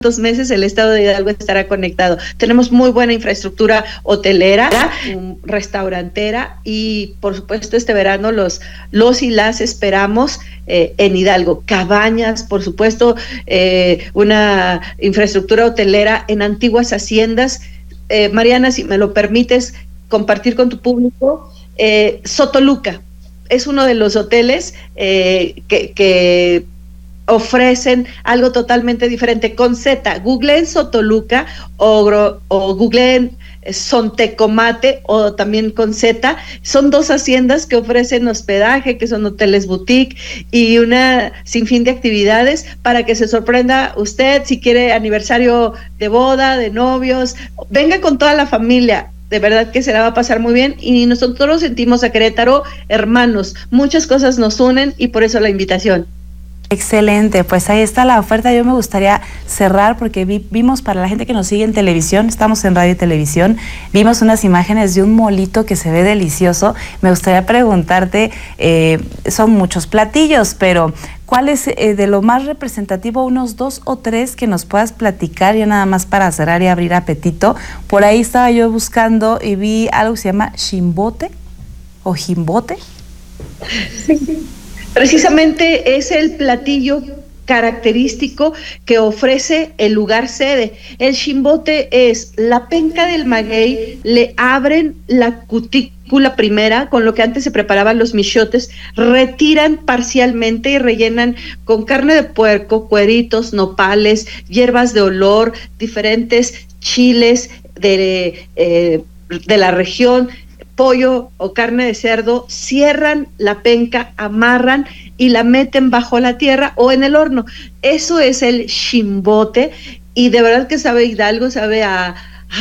meses el estado de Hidalgo estará conectado. Tenemos muy buena infraestructura hotelera, restaurantera y por supuesto este verano los y las esperamos en Hidalgo. Cabañas, por supuesto, una infraestructura hotelera en antiguas haciendas. Mariana, si me lo permites compartir con tu público, Sotoluca es uno de los hoteles que ofrecen algo totalmente diferente, con Z. Googleen Sotoluca o googleen Sontecomate o también con Z. Son dos haciendas que ofrecen hospedaje, que son hoteles boutique y una sinfín de actividades para que se sorprenda usted si quiere aniversario de boda, de novios. Venga con toda la familia. De verdad que se la va a pasar muy bien y nosotros sentimos a Querétaro hermanos. Muchas cosas nos unen y por eso la invitación. Excelente, pues ahí está la oferta. Yo me gustaría cerrar porque vimos, para la gente que nos sigue en televisión, estamos en radio y televisión, vimos unas imágenes de un molito que se ve delicioso. Me gustaría preguntarte, son muchos platillos, pero ¿cuál es de lo más representativo, unos 2 o 3 que nos puedas platicar ya nada más para cerrar y abrir apetito? Por ahí estaba yo buscando y vi algo que se llama chimbote o jimbote. Sí. Precisamente es el platillo característico que ofrece el lugar sede. El chimbote es la penca del maguey, le abren la cutícula primera, con lo que antes se preparaban los michotes, retiran parcialmente y rellenan con carne de puerco, cueritos, nopales, hierbas de olor, diferentes chiles de la región, pollo o carne de cerdo, cierran la penca, amarran y la meten bajo la tierra o en el horno. Eso es el chimbote y de verdad que sabe Hidalgo, sabe a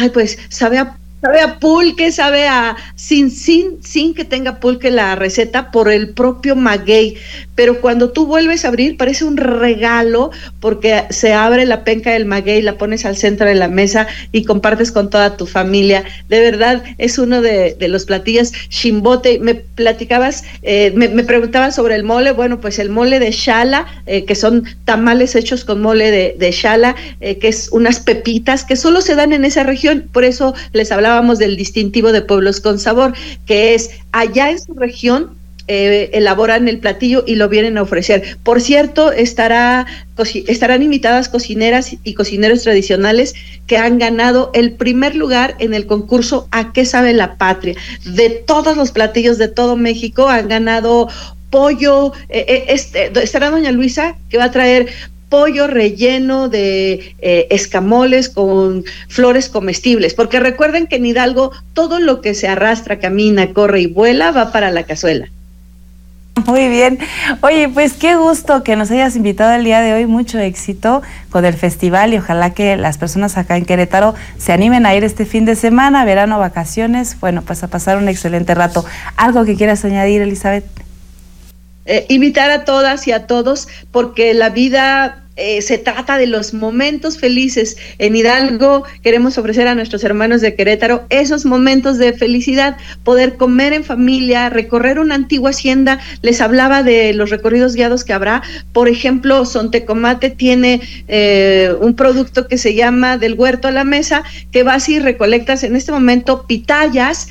pulque, sabe a sin que tenga pulque la receta por el propio maguey, pero cuando tú vuelves a abrir parece un regalo porque se abre la penca del maguey, la pones al centro de la mesa y compartes con toda tu familia. De verdad es uno de los platillos. Chimbote, me platicabas, me preguntabas sobre el mole. Bueno, pues el mole de Xala, que son tamales hechos con mole de Xala, que es unas pepitas que solo se dan en esa región, por eso les hablábamos del distintivo de pueblos con sabor, que es allá en su región elaboran el platillo y lo vienen a ofrecer. Por cierto, estarán invitadas cocineras y cocineros tradicionales que han ganado el primer lugar en el concurso ¿A qué sabe la patria? De todos los platillos de todo México han ganado pollo. Estará doña Luisa, que va a traer pollo relleno de escamoles con flores comestibles, porque recuerden que en Hidalgo todo lo que se arrastra, camina, corre y vuela va para la cazuela. Muy bien. Oye, pues qué gusto que nos hayas invitado el día de hoy. Mucho éxito con el festival y ojalá que las personas acá en Querétaro se animen a ir este fin de semana, verano, vacaciones. Bueno, pues a pasar un excelente rato. ¿Algo que quieras añadir, Elizabeth? Invitar a todas y a todos, porque la vida se trata de los momentos felices. En Hidalgo queremos ofrecer a nuestros hermanos de Querétaro esos momentos de felicidad, poder comer en familia, recorrer una antigua hacienda. Les hablaba de los recorridos guiados que habrá. Por ejemplo, Sontecomate tiene un producto que se llama Del Huerto a la Mesa, que vas y recolectas en este momento pitayas,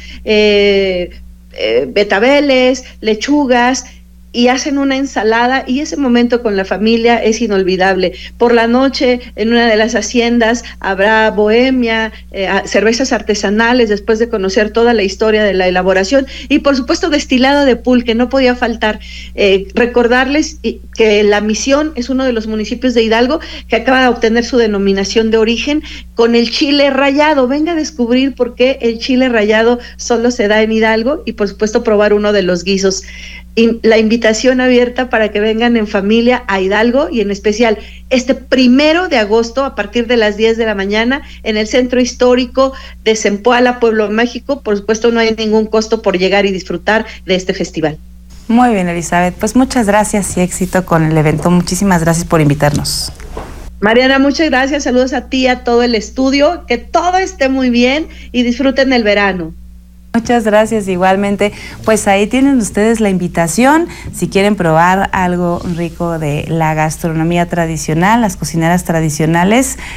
betabeles, lechugas, y hacen una ensalada y ese momento con la familia es inolvidable. Por la noche en una de las haciendas habrá bohemia, cervezas artesanales después de conocer toda la historia de la elaboración y por supuesto destilado de pulque, no podía faltar. Recordarles que La Misión es uno de los municipios de Hidalgo que acaba de obtener su denominación de origen con el chile rallado. Venga a descubrir por qué el chile rallado solo se da en Hidalgo y por supuesto probar uno de los guisos. La invitación abierta para que vengan en familia a Hidalgo y en especial este 1 de agosto a partir de las 10 de la mañana en el Centro Histórico de Zempoala, Pueblo Mágico. Por supuesto no hay ningún costo por llegar y disfrutar de este festival. Muy bien, Elizabeth, pues muchas gracias y éxito con el evento. Muchísimas gracias por invitarnos. Mariana, muchas gracias, saludos a ti, a todo el estudio, que todo esté muy bien y disfruten el verano. Muchas gracias, igualmente. Pues ahí tienen ustedes la invitación, si quieren probar algo rico de la gastronomía tradicional, las cocineras tradicionales,